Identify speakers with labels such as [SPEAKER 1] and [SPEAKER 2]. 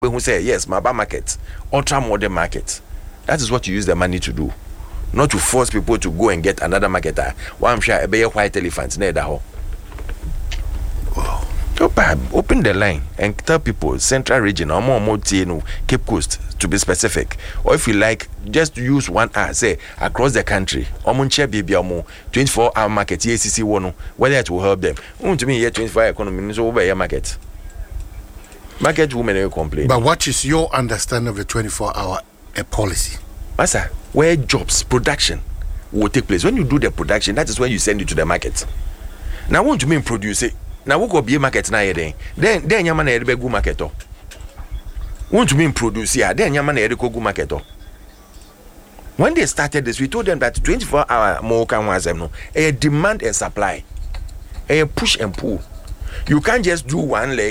[SPEAKER 1] who say yes, Maba market, ultra modern market. That is what you use the money to do, not to force people to go and get another marketer. One I'm sure a bear white elephants near the hole. Open the line and tell people Central Region or more Cape Coast to be specific. Or if you like, just use one hour, say across the country. 24-hour market, EACC one, whether it will help them. To me, 24-hour economy, so over your market. Market women will complain.
[SPEAKER 2] But what is your understanding of the 24-hour policy?
[SPEAKER 1] Master, where jobs, production will take place. When you do the production, that is when you send it to the market. Now, what do you mean produce it? Now, we go be a market now, then your man a go market. Want you mean produce here? Then your man a go market. When they started this, we told them that 24-hour more can was a demand and supply, a push and pull. You can't just do one leg